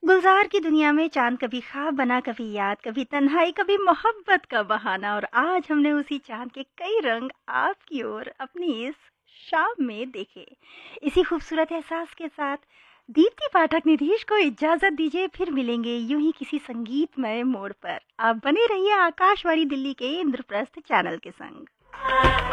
गुलजार की दुनिया में चांद कभी ख्वाब बना, कभी याद, कभी तन्हाई, कभी मोहब्बत का बहाना। और आज हमने उसी चांद के कई रंग आपकी ओर अपनी इस शाम में देखे। इसी खूबसूरत एहसास के साथ दीप्ति पाठक निधीश को इजाजत दीजिए, फिर मिलेंगे यूं ही किसी संगीतमय मोड़ पर। आप बने रहिए आकाशवाणी दिल्ली के इंद्रप्रस्थ चैनल के संग।